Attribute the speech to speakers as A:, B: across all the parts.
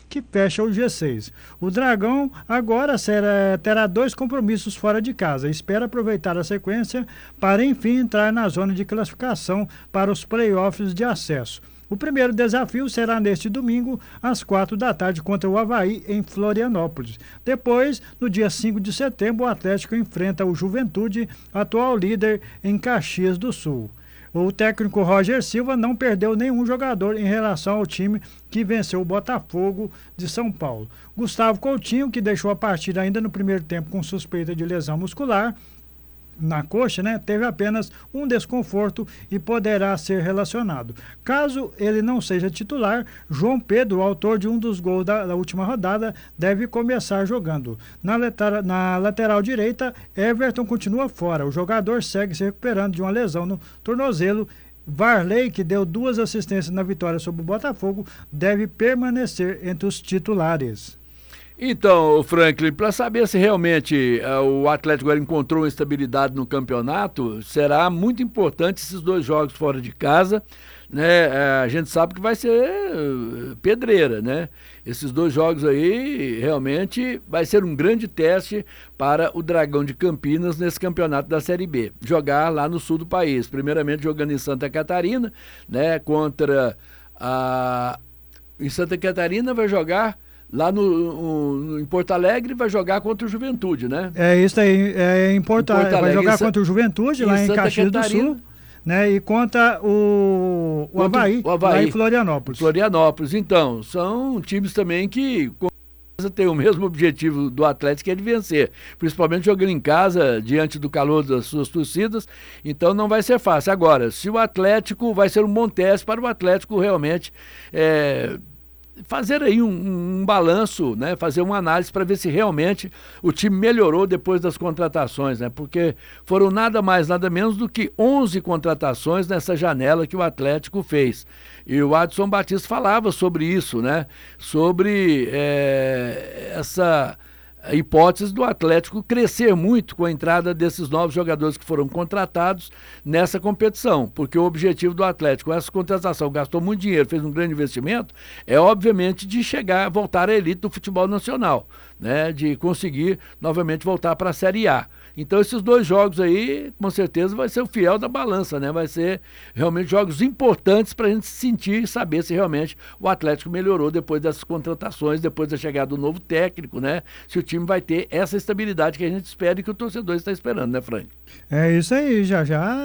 A: que fecha o G6. O Dragão agora terá 2 compromissos fora de casa. Espera aproveitar a sequência para, enfim, entrar na zona de classificação para os playoffs de acesso. O primeiro desafio será neste domingo, às 4 da tarde, contra o Avaí, em Florianópolis. Depois, no dia 5 de setembro, o Atlético enfrenta o Juventude, atual líder, em Caxias do Sul. O técnico Roger Silva não perdeu nenhum jogador em relação ao time que venceu o Botafogo de São Paulo. Gustavo Coutinho, que deixou a partida ainda no primeiro tempo com suspeita de lesão muscular na coxa, né, teve apenas um desconforto e poderá ser relacionado. Caso ele não seja titular, João Pedro, autor de um dos gols da última rodada, deve começar jogando. Na lateral direita, Everton continua fora. O jogador segue se recuperando de uma lesão no tornozelo. Varley, que deu 2 assistências na vitória sobre o Botafogo, deve permanecer entre os titulares.
B: Então, Franklin, para saber se realmente o Atlético agora encontrou uma estabilidade no campeonato, será muito importante esses 2 jogos fora de casa, né? A gente sabe que vai ser pedreira, né? Esses 2 jogos aí realmente vai ser um grande teste para o Dragão de Campinas nesse campeonato da Série B. Jogar lá no sul do país, primeiramente jogando em Santa Catarina, né? Em Santa Catarina vai jogar lá em Porto Alegre, vai jogar contra o Juventude, né?
A: É isso aí, em Porto Alegre. Vai jogar contra o Juventude, lá em Caxias do Sul, né? E contra o Avaí, lá em Florianópolis.
B: Florianópolis, então, são times também que tem o mesmo objetivo do Atlético, que é de vencer, principalmente jogando em casa, diante do calor das suas torcidas, então não vai ser fácil. Agora, se o Atlético, vai ser um bom teste para o Atlético realmente fazer aí um balanço, né? Fazer uma análise para ver se realmente o time melhorou depois das contratações, né? Porque foram nada mais, nada menos do que 11 contratações nessa janela que o Atlético fez. E o Adson Batista falava sobre isso, né? Sobre essa a hipótese do Atlético crescer muito com a entrada desses novos jogadores que foram contratados nessa competição, porque o objetivo do Atlético, essa contratação, gastou muito dinheiro, fez um grande investimento, é obviamente de voltar à elite do futebol nacional, né, de conseguir novamente voltar para a Série A. Então esses 2 jogos aí, com certeza, vai ser o fiel da balança, né? Vai ser realmente jogos importantes para a gente sentir e saber se realmente o Atlético melhorou depois dessas contratações, depois da chegada do novo técnico, né? Se o time vai ter essa estabilidade que a gente espera e que o torcedor está esperando, né, Frank?
A: É isso aí, já.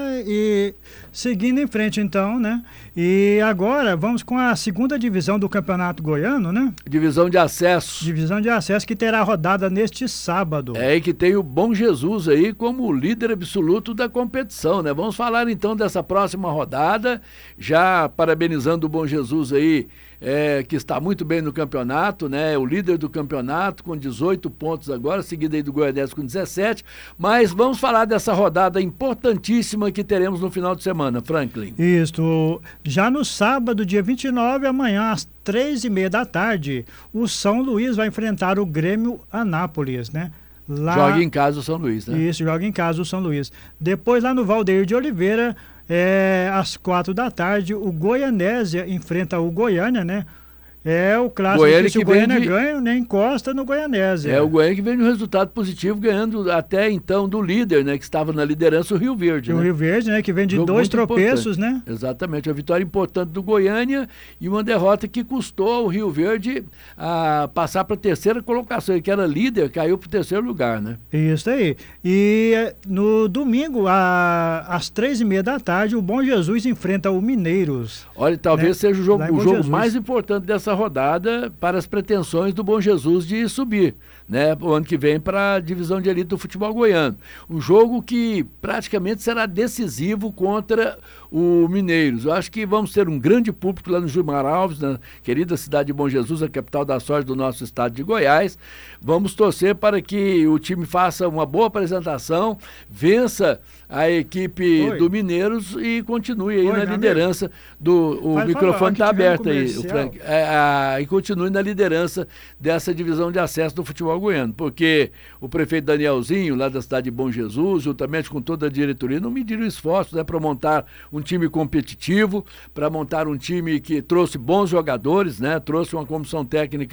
A: E seguindo em frente, então, né? E agora vamos com a 2ª divisão do Campeonato Goiano, né?
B: Divisão de acesso.
A: Divisão de acesso, que terá rodada neste sábado.
B: E que tem o Bom Jesus aí como líder absoluto da competição, né? Vamos falar então dessa próxima rodada, já parabenizando o Bom Jesus aí, que está muito bem no campeonato, né? O líder do campeonato com 18 pontos agora, seguido aí do Goianese com 17, mas vamos falar dessa rodada importantíssima que teremos no final de semana, Franklin.
A: Isso, já no sábado, dia 29, amanhã às 3h30 da tarde, o São Luís vai enfrentar o Grêmio Anápolis, né?
B: Joga em casa o São Luís, né?
A: Isso, joga em casa o São Luís. Depois, lá no Valdeir de Oliveira, às 4 da tarde, o Goianésia enfrenta o Goiânia, né? É o clássico
B: Goiânia
A: que se o Goiânia ganha, nem encosta no Goianésia.
B: É o Goiânia que vem de um resultado positivo, ganhando até então do líder, né? Que estava na liderança, o Rio Verde.
A: O
B: né?
A: Rio Verde, né? Que vem de 2 tropeços, né?
B: Exatamente, a vitória importante do Goiânia e uma derrota que custou ao Rio Verde passar para a 3ª colocação. Ele que era líder, caiu para o 3º lugar, né?
A: Isso aí. E no domingo, às 3h30 da tarde, o Bom Jesus enfrenta o Mineiros.
B: Olha, talvez seja o jogo
A: Jesus.
B: mais importante dessa rodada para as pretensões do Bom Jesus de subir, né, o ano que vem para a divisão de elite do futebol goiano. Um jogo que praticamente será decisivo contra o Mineiros. Eu acho que vamos ter um grande público lá no Gilmar Alves, na querida cidade de Bom Jesus, a capital da sorte do nosso estado de Goiás. Vamos torcer para que o time faça uma boa apresentação, vença a equipe do Mineiros e continue aí na liderança o microfone está aberto aí, o Frank, e continue na liderança dessa divisão de acesso do futebol goiano, porque o prefeito Danielzinho, lá da cidade de Bom Jesus, juntamente com toda a diretoria, não mediram esforços, né, para montar um time competitivo, para montar um time que trouxe bons jogadores, né, trouxe uma comissão técnica